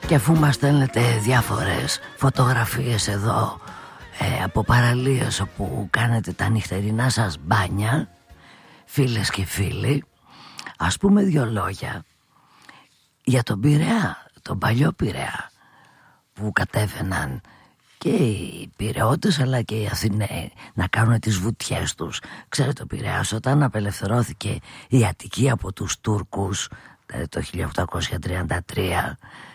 Και αφού μας στέλνετε διάφορες φωτογραφίες εδώ από παραλίες όπου κάνετε τα νυχτερινά σας μπάνια, φίλες και φίλοι, ας πούμε δυο λόγια για τον Πειραιά, τον παλιό Πειραιά, που κατέβαιναν και οι Πειραιώτες αλλά και οι Αθηναίοι να κάνουν τις βουτιές τους. Ξέρετε, ο Πειραιάς όταν απελευθερώθηκε η Αττική από τους Τούρκους το 1833,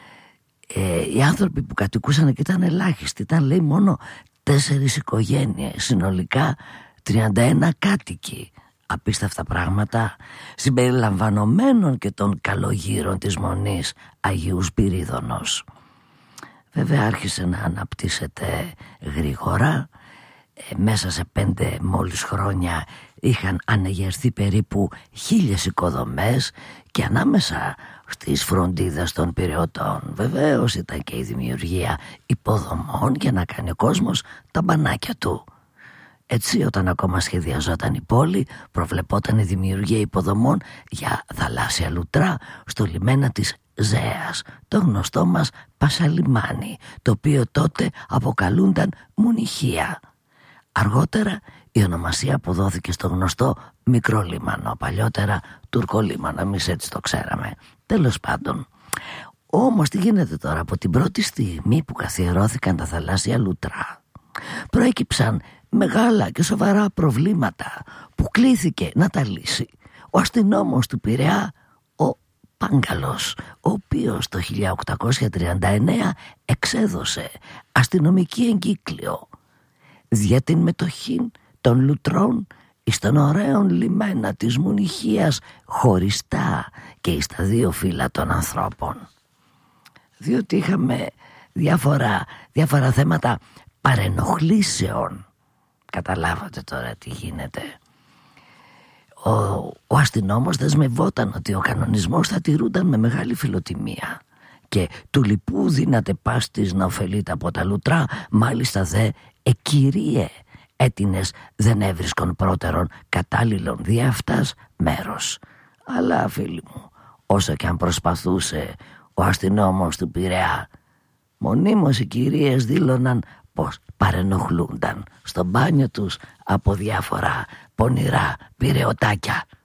οι άνθρωποι που κατοικούσαν εκεί ήταν ελάχιστοι. Ήταν, λέει, μόνο 4 οικογένειες, συνολικά 31 κάτοικοι. Απίστευτα πράγματα, συμπεριλαμβανομένων και των καλογύρων της Μονής Αγίου Σπυρίδωνος. Βέβαια άρχισε να αναπτύσσεται γρήγορα. Μέσα σε 5 μόλις χρόνια είχαν ανεγερθεί περίπου 1.000 οικοδομές, και ανάμεσα στις φροντίδες των Πειραιωτών βεβαίως ήταν και η δημιουργία υποδομών για να κάνει ο κόσμος τα μπανάκια του. Έτσι, όταν ακόμα σχεδιαζόταν η πόλη, προβλεπόταν η δημιουργία υποδομών για θαλάσσια λουτρά στο λιμένα της Ζέας, το γνωστό μας Πασαλιμάνι, το οποίο τότε αποκαλούνταν Μουνιχία. Αργότερα η ονομασία αποδόθηκε στο γνωστό Μικρό Λίμανο, παλιότερα Τουρκολίμανο, εμείς έτσι το ξέραμε. Τέλος πάντων, όμως τι γίνεται τώρα? Από την πρώτη στιγμή που καθιερώθηκαν τα θαλάσσια λουτρά, προέκυψαν μεγάλα και σοβαρά προβλήματα που κλήθηκε να τα λύσει ο αστυνόμος του Πειραιά, ο Πάγκαλος, ο οποίος το 1839 εξέδωσε αστυνομική εγκύκλιο για την μετοχή των λουτρών εις τον ωραίον λιμένα της Μουνιχίας, χωριστά και εις τα 2 φύλλα των ανθρώπων. Διότι είχαμε διάφορα θέματα παρενοχλήσεων. Καταλάβατε τώρα τι γίνεται. Ο αστυνόμος δεσμευόταν ότι ο κανονισμός θα τηρούνταν με μεγάλη φιλοτιμία, και του λοιπού δύναται πάστης να ωφελείται από τα λουτρά. Μάλιστα δε εκυρίε έτινες δεν έβρισκον πρώτερον κατάλληλον δι' αυτάς μέρος. Αλλά φίλοι μου, όσο και αν προσπαθούσε ο αστυνόμος του Πειραιά, μονίμως οι κυρίες δήλωναν πως παρενοχλούνταν στο μπάνιο τους από διάφορα πονηρά πειραιωτάκια.